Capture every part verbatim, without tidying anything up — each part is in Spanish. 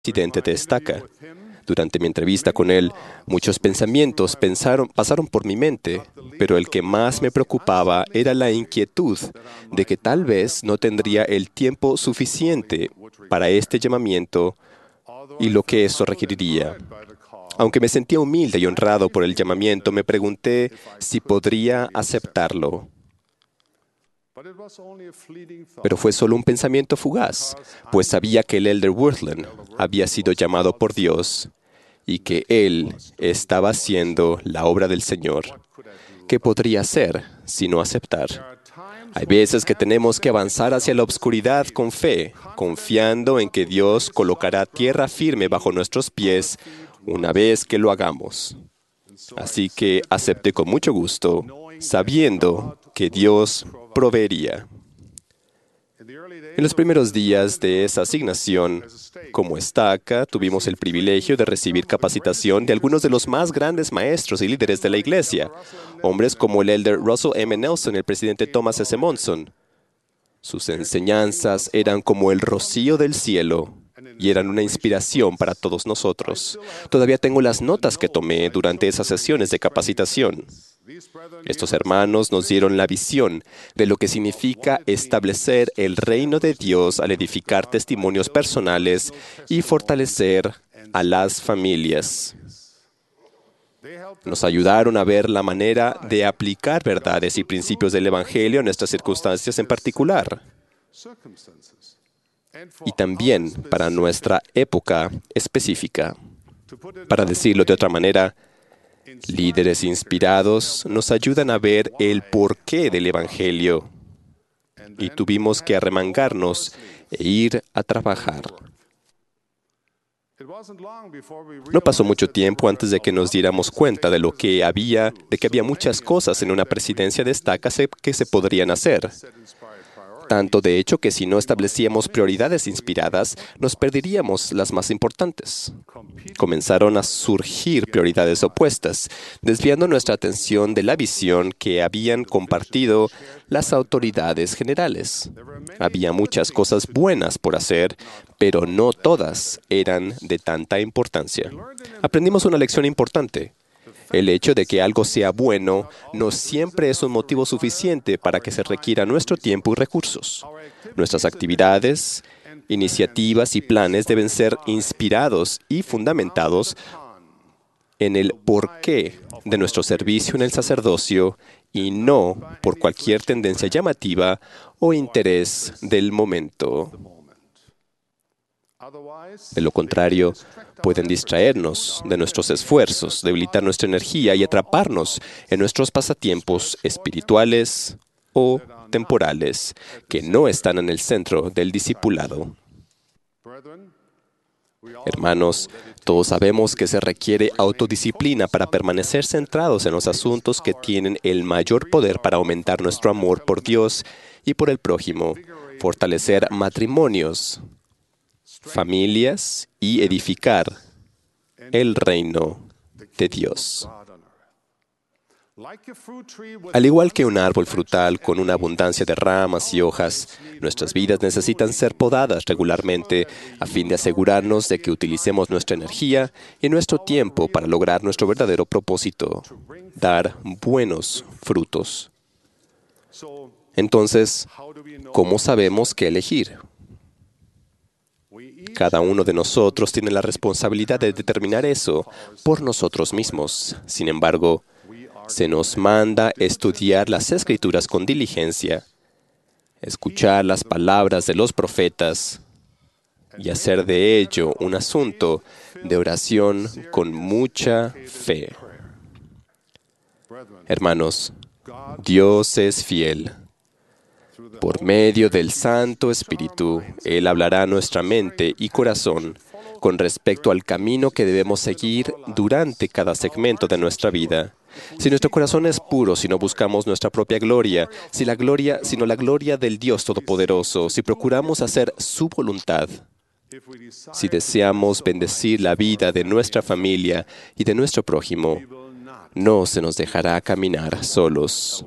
presidente de Estaca. Durante mi entrevista con él, muchos pensamientos pensaron, pasaron por mi mente, pero el que más me preocupaba era la inquietud de que tal vez no tendría el tiempo suficiente para este llamamiento y lo que eso requeriría. Aunque me sentía humilde y honrado por el llamamiento, me pregunté si podría aceptarlo. Pero fue solo un pensamiento fugaz, pues sabía que el Elder Worthland había sido llamado por Dios y que él estaba haciendo la obra del Señor. ¿Qué podría hacer sino aceptar? Hay veces que tenemos que avanzar hacia la oscuridad con fe, confiando en que Dios colocará tierra firme bajo nuestros pies una vez que lo hagamos. Así que acepté con mucho gusto, sabiendo que Dios proveería. En los primeros días de esa asignación, como estaca, tuvimos el privilegio de recibir capacitación de algunos de los más grandes maestros y líderes de la Iglesia, hombres como el Elder Russell M. Nelson y el presidente Thomas S. Monson. Sus enseñanzas eran como el rocío del cielo y eran una inspiración para todos nosotros. Todavía tengo las notas que tomé durante esas sesiones de capacitación. Estos hermanos nos dieron la visión de lo que significa establecer el reino de Dios al edificar testimonios personales y fortalecer a las familias. Nos ayudaron a ver la manera de aplicar verdades y principios del Evangelio en nuestras circunstancias en particular. Y también para nuestra época específica. Para decirlo de otra manera, líderes inspirados nos ayudan a ver el porqué del Evangelio y tuvimos que arremangarnos e ir a trabajar. No pasó mucho tiempo antes de que nos diéramos cuenta de lo que había, de que había muchas cosas en una presidencia de Estaca que se podrían hacer. Tanto, de hecho, que si no establecíamos prioridades inspiradas, nos perderíamos las más importantes. Comenzaron a surgir prioridades opuestas, desviando nuestra atención de la visión que habían compartido las autoridades generales. Había muchas cosas buenas por hacer, pero no todas eran de tanta importancia. Aprendimos una lección importante. El hecho de que algo sea bueno no siempre es un motivo suficiente para que se requiera nuestro tiempo y recursos. Nuestras actividades, iniciativas y planes deben ser inspirados y fundamentados en el porqué de nuestro servicio en el sacerdocio y no por cualquier tendencia llamativa o interés del momento. De lo contrario, pueden distraernos de nuestros esfuerzos, debilitar nuestra energía y atraparnos en nuestros pasatiempos espirituales o temporales que no están en el centro del discipulado. Hermanos, todos sabemos que se requiere autodisciplina para permanecer centrados en los asuntos que tienen el mayor poder para aumentar nuestro amor por Dios y por el prójimo, fortalecer matrimonios, familias y edificar el reino de Dios. Al igual que un árbol frutal con una abundancia de ramas y hojas, nuestras vidas necesitan ser podadas regularmente a fin de asegurarnos de que utilicemos nuestra energía y nuestro tiempo para lograr nuestro verdadero propósito, dar buenos frutos. Entonces, ¿cómo sabemos qué elegir? Cada uno de nosotros tiene la responsabilidad de determinar eso por nosotros mismos. Sin embargo, se nos manda estudiar las Escrituras con diligencia, escuchar las palabras de los profetas y hacer de ello un asunto de oración con mucha fe. Hermanos, Dios es fiel. Por medio del Santo Espíritu, Él hablará a nuestra mente y corazón con respecto al camino que debemos seguir durante cada segmento de nuestra vida. Si nuestro corazón es puro, si no buscamos nuestra propia gloria, si la gloria, sino la gloria del Dios Todopoderoso, si procuramos hacer su voluntad, si deseamos bendecir la vida de nuestra familia y de nuestro prójimo, no se nos dejará caminar solos.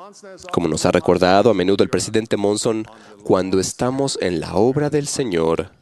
Como nos ha recordado a menudo el presidente Monson, cuando estamos en la obra del Señor,